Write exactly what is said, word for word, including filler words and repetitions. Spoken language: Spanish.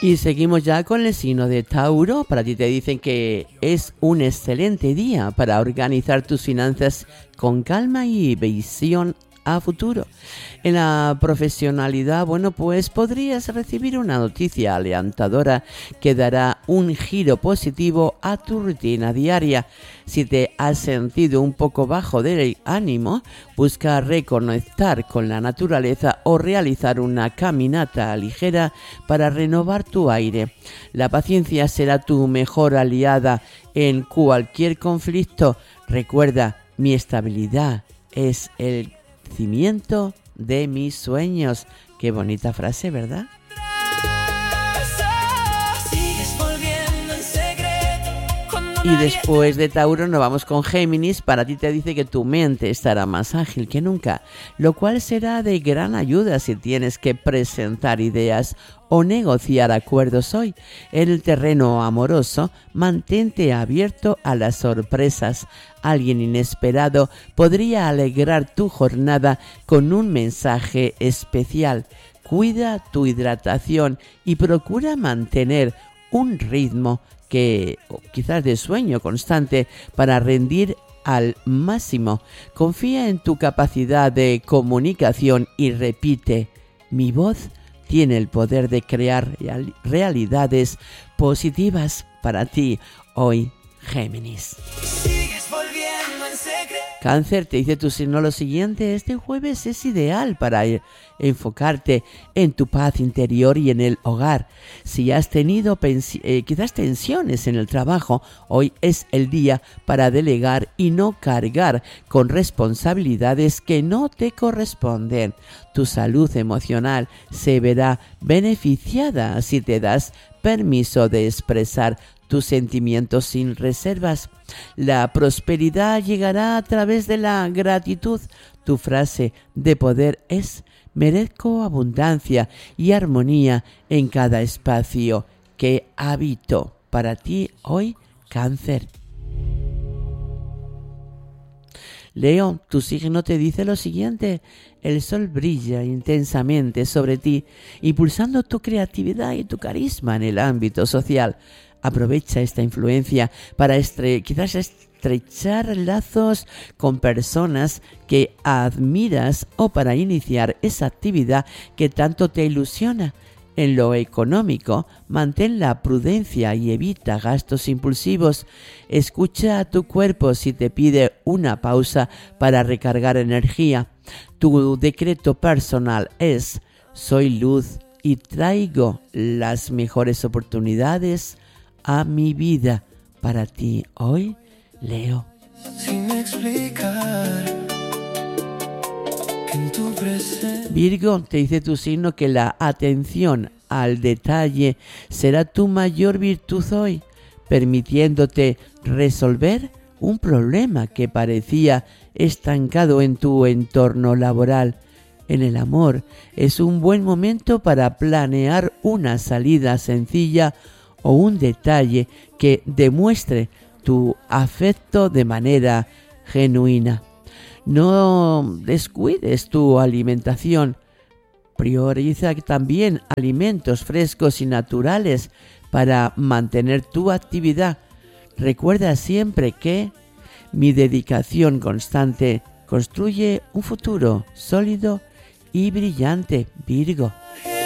Y seguimos ya con el signo de Tauro. Para ti te dicen que es un excelente día para organizar tus finanzas con calma y visión a futuro. En la profesionalidad, bueno, pues podrías recibir una noticia alentadora que dará un giro positivo a tu rutina diaria. Si te has sentido un poco bajo del ánimo, busca reconectar con la naturaleza o realizar una caminata ligera para renovar tu aire. La paciencia será tu mejor aliada en cualquier conflicto. Recuerda, mi estabilidad es el cimiento de mis sueños. Qué bonita frase, ¿verdad? Y después de Tauro nos vamos con Géminis. Para ti te dice que tu mente estará más ágil que nunca, lo cual será de gran ayuda si tienes que presentar ideas o negociar acuerdos hoy. En el terreno amoroso, mantente abierto a las sorpresas. Alguien inesperado podría alegrar tu jornada con un mensaje especial. Cuida tu hidratación y procura mantener un ritmo que quizás de sueño constante para rendir al máximo. Confía en tu capacidad de comunicación y repite: mi voz tiene el poder de crear real- realidades positivas para ti hoy, Géminis. Cáncer, te dice tu signo lo siguiente: este jueves es ideal para enfocarte en tu paz interior y en el hogar. Si has tenido pensi- eh, quizás tensiones en el trabajo, hoy es el día para delegar y no cargar con responsabilidades que no te corresponden. Tu salud emocional se verá beneficiada si te das permiso de expresar tus sentimientos sin reservas. La prosperidad llegará a través de la gratitud. Tu frase de poder es: merezco abundancia y armonía en cada espacio que habito. Para ti hoy, Cáncer. Leo, tu signo te dice lo siguiente: el sol brilla intensamente sobre ti, impulsando tu creatividad y tu carisma en el ámbito social. Aprovecha esta influencia para estre- quizás estrechar lazos con personas que admiras o para iniciar esa actividad que tanto te ilusiona. En lo económico, mantén la prudencia y evita gastos impulsivos. Escucha a tu cuerpo si te pide una pausa para recargar energía. Tu decreto personal es: soy luz y traigo las mejores oportunidades a mi vida. Para ti hoy, Leo. Sin explicar, en tu presencia. Virgo, te dice tu signo que la atención al detalle será tu mayor virtud hoy, permitiéndote resolver un problema que parecía estancado en tu entorno laboral. En el amor, es un buen momento para planear una salida sencilla o un detalle que demuestre tu afecto de manera genuina. No descuides tu alimentación. Prioriza también alimentos frescos y naturales para mantener tu actividad. Recuerda siempre que mi dedicación constante construye un futuro sólido y brillante, Virgo.